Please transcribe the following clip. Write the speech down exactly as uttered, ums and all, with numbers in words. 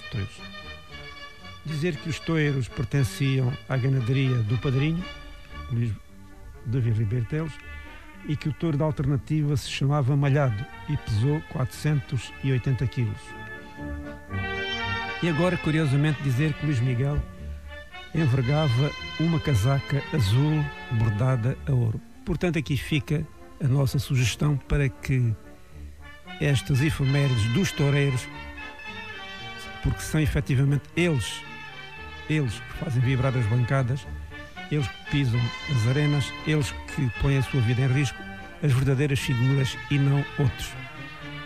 touros. Dizer que os touros pertenciam à ganaderia do padrinho, Luís David Ribeiro Teles, e que o touro da alternativa se chamava Malhado e pesou quatrocentos e oitenta quilos. E agora, curiosamente, dizer que Luís Miguel envergava uma casaca azul bordada a ouro. Portanto, aqui fica a nossa sugestão para que estas efemérides dos toureiros, porque são efetivamente eles, eles que fazem vibrar as bancadas, eles que pisam as arenas, eles que põem a sua vida em risco, as verdadeiras figuras e não outros.